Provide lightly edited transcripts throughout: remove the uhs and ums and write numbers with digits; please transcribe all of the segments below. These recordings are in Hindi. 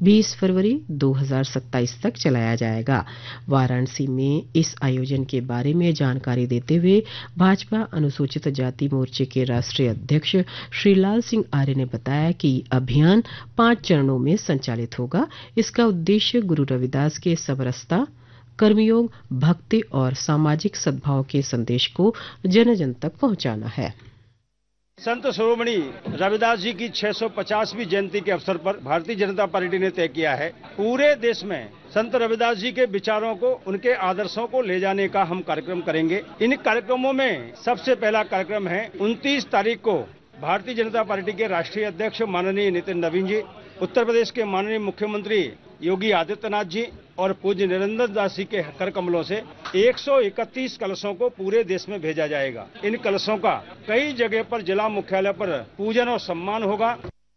20 फरवरी 2027 तक चलाया जाएगा। वाराणसी में इस आयोजन के बारे में जानकारी देते हुए भाजपा अनुसूचित जाति मोर्चे के राष्ट्रीय अध्यक्ष श्री लाल सिंह आर्य ने बताया कि अभियान 5 चरणों में संचालित होगा। इसका उद्देश्य गुरु रविदास के समरसता, कर्मयोग, भक्ति और सामाजिक सद्भाव के संदेश को जन जन तक पहुंचाना है। संत शिरोमणि रविदास जी की 650वीं जयंती के अवसर पर भारतीय जनता पार्टी ने तय किया है पूरे देश में संत रविदास जी के विचारों को, उनके आदर्शों को ले जाने का हम कार्यक्रम करेंगे। इन कार्यक्रमों में सबसे पहला कार्यक्रम है 29 तारीख को भारतीय जनता पार्टी के राष्ट्रीय अध्यक्ष माननीय नितिन नवीन जी, उत्तर प्रदेश के माननीय मुख्यमंत्री योगी आदित्यनाथ जी और पूज्य नरेंद्र दास जी के कर कमलों से 131 कलशों को पूरे देश में भेजा जाएगा। इन कलशों का कई जगह पर जिला मुख्यालय पर पूजन और सम्मान होगा।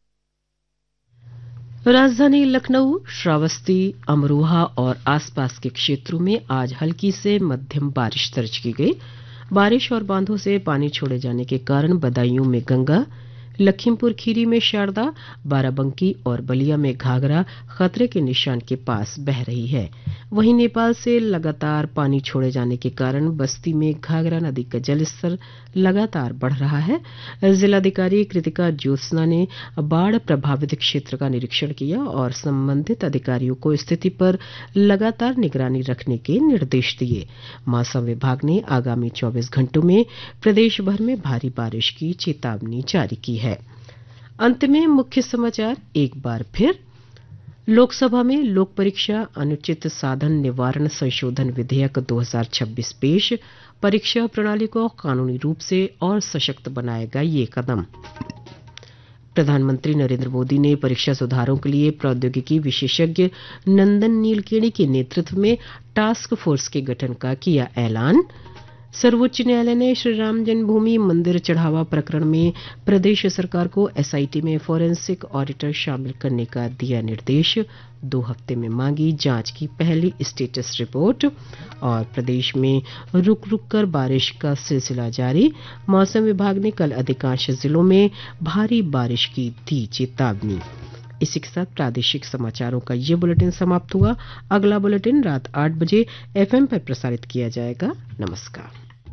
राजधानी लखनऊ, श्रावस्ती, अमरोहा और आसपास के क्षेत्रों में आज हल्की से मध्यम बारिश दर्ज की गई। बारिश और बांधों से पानी छोड़े जाने के कारण बदायूं में गंगा, लखीमपुर खीरी में शारदा, बाराबंकी और बलिया में घाघरा खतरे के निशान के पास बह रही है। वहीं नेपाल से लगातार पानी छोड़े जाने के कारण बस्ती में घाघरा नदी का जलस्तर लगातार बढ़ रहा है। जिलाधिकारी कृतिका ज्योत्सना ने बाढ़ प्रभावित क्षेत्र का निरीक्षण किया और संबंधित अधिकारियों को स्थिति पर लगातार निगरानी रखने के निर्देश दिए। मौसम विभाग ने आगामी 24 घंटों में प्रदेश भर में भारी बारिश की चेतावनी जारी की है। अंत में मुख्य समाचार एक बार फिर। लोकसभा में लोक परीक्षा अनुचित साधन निवारण संशोधन विधेयक 2026 पेश। परीक्षा प्रणाली को कानूनी रूप से और सशक्त बनाएगा ये कदम। प्रधानमंत्री नरेंद्र मोदी ने परीक्षा सुधारों के लिए प्रौद्योगिकी विशेषज्ञ नंदन नीलकेणी के नेतृत्व में टास्क फोर्स के गठन का किया ऐलान। सर्वोच्च न्यायालय ने श्री राम जन्मभूमि मंदिर चढ़ावा प्रकरण में प्रदेश सरकार को एसआईटी में फोरेंसिक ऑडिटर शामिल करने का दिया निर्देश। 2 हफ्ते में मांगी जांच की पहली स्टेटस रिपोर्ट। और प्रदेश में रुक रुक कर बारिश का सिलसिला जारी। मौसम विभाग ने कल अधिकांश जिलों में भारी बारिश की दी चेतावनी। इसी के साथ प्रादेशिक समाचारों का ये बुलेटिन समाप्त हुआ। अगला बुलेटिन रात 8 बजे एफएम पर प्रसारित किया जाएगा। नमस्कार।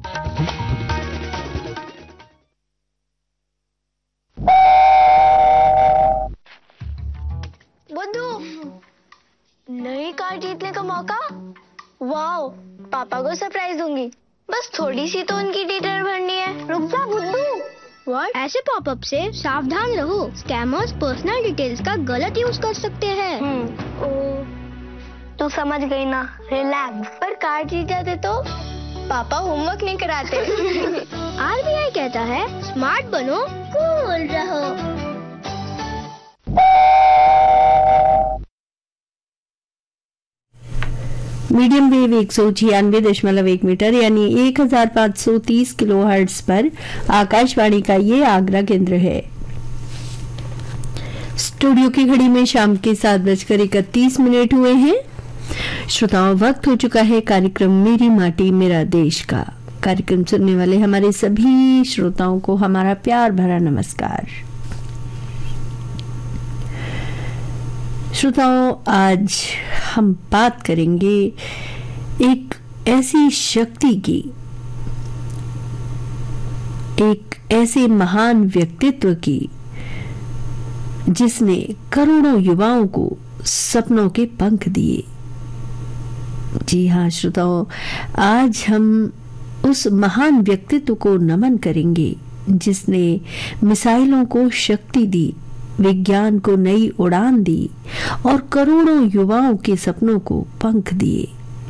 बुद्धू, नई कार जीतने का मौका। वाओ, पापा को सरप्राइज दूंगी। बस थोड़ी सी तो उनकी डिटेल भरनी है। रुक जा बुद्धू। What? ऐसे पॉपअप से सावधान रहो। स्कैमर्स पर्सनल डिटेल्स का गलत यूज कर सकते हैं। तो समझ गई ना, रिलैक्स। पर कार जीत जाते तो पापा होमवर्क नहीं कराते। आरबीआई कहता है स्मार्ट बनो, कूल रहो। मीडियम वेव 196.1 मीटर यानी 1530 किलोहर्ट्ज पर आकाशवाणी का ये आगरा केंद्र है। स्टूडियो की घड़ी में शाम के 7:31 हुए हैं। श्रोताओं, वक्त हो चुका है कार्यक्रम मेरी माटी मेरा देश का। कार्यक्रम सुनने वाले हमारे सभी श्रोताओं को हमारा प्यार भरा नमस्कार। श्रोताओं, आज हम बात करेंगे एक ऐसी शक्ति की, एक ऐसे महान व्यक्तित्व की जिसने करोड़ों युवाओं को सपनों के पंख दिए। जी हाँ श्रोताओं, आज हम उस महान व्यक्तित्व को नमन करेंगे जिसने मिसाइलों को शक्ति दी, विज्ञान को नई उड़ान दी और करोड़ों युवाओं के सपनों को पंख दिए।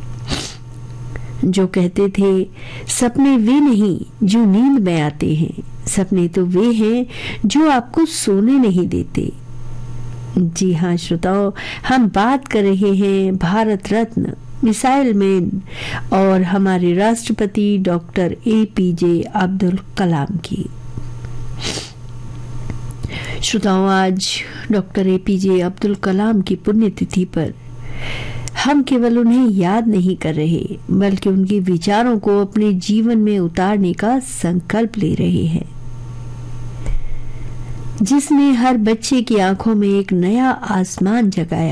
जो कहते थे सपने वे नहीं जो नींद में आते हैं, सपने तो वे हैं जो आपको सोने नहीं देते। जी हाँ श्रोताओं, हम बात कर रहे हैं भारत रत्न, मिसाइल मैन और हमारे राष्ट्रपति डॉक्टर एपीजे अब्दुल कलाम की। श्रोताओं, आज डॉक्टर एपीजे अब्दुल कलाम की पुण्यतिथि पर हम केवल उन्हें याद नहीं कर रहे बल्कि उनके विचारों को अपने जीवन में उतारने का संकल्प ले रहे हैं। जिसने हर बच्चे की आंखों में एक नया आसमान जगाया,